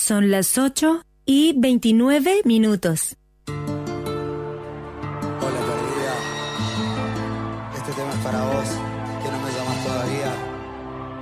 Son las 8:29. Hola, perdida. Este tema es para vos, que no me llamas todavía.